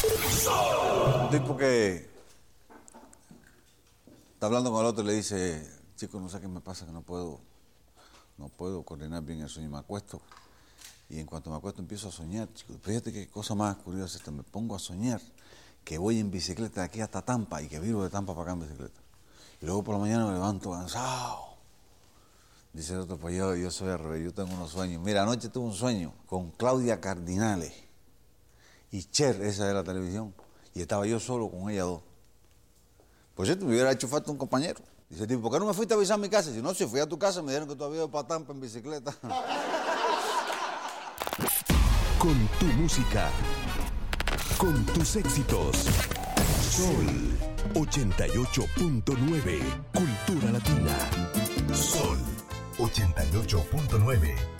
Un tipo que está hablando con el otro y le dice, chico, no sé qué me pasa, que no puedo coordinar bien el sueño, me acuesto. Y en cuanto me acuesto empiezo a soñar, chico. Fíjate qué cosa más curiosa esta, me pongo a soñar que voy en bicicleta de aquí hasta Tampa y que viro de Tampa para acá en bicicleta. Y luego por la mañana me levanto cansado. Dice el otro, pues yo soy al revés, yo tengo unos sueños. Mira, anoche tuve un sueño con Claudia Cardinale y Cher, esa de la televisión, y estaba yo solo con ella dos. Por cierto, me hubiera hecho falta un compañero. Dice el tipo, ¿por qué no me fuiste a avisar a mi casa? Dice, no, si fui a tu casa me dijeron que tú habías ido para Tampa en bicicleta. Con tu música, con tus éxitos. Sol 88.9, Cultura Latina. Sol 88.9.